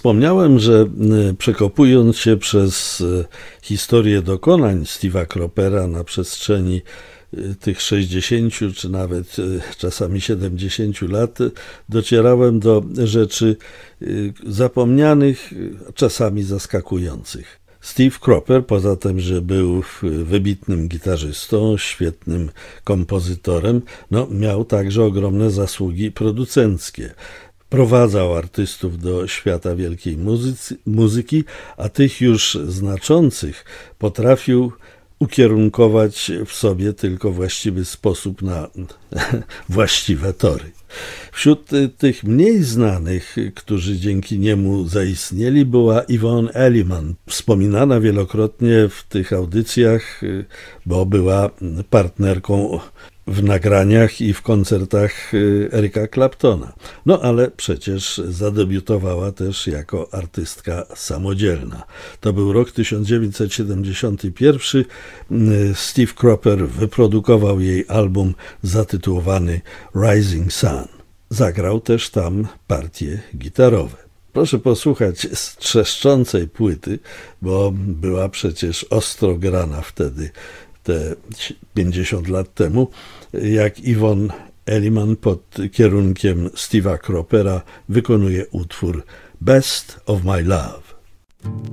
Wspomniałem, że przekopując się przez historię dokonań Steve'a Cropera na przestrzeni tych 60 czy nawet czasami 70 lat, docierałem do rzeczy zapomnianych, czasami zaskakujących. Steve Cropper, poza tym, że był wybitnym gitarzystą, świetnym kompozytorem, miał także ogromne zasługi producenckie. Prowadzał artystów do świata wielkiej muzyki, a tych już znaczących potrafił ukierunkować w sobie tylko właściwy sposób na właściwe tory. Wśród tych mniej znanych, którzy dzięki niemu zaistnieli, była Yvonne Elliman, wspominana wielokrotnie w tych audycjach, bo była partnerką w nagraniach i w koncertach Erica Claptona. Ale przecież zadebiutowała też jako artystka samodzielna. To był rok 1971. Steve Cropper wyprodukował jej album zatytułowany Rising Sun. Zagrał też tam partie gitarowe. Proszę posłuchać z trzeszczącej płyty, bo była przecież ostro grana wtedy, te 50 lat temu, jak Yvonne Elliman pod kierunkiem Steve'a Cropera wykonuje utwór Best of My Love.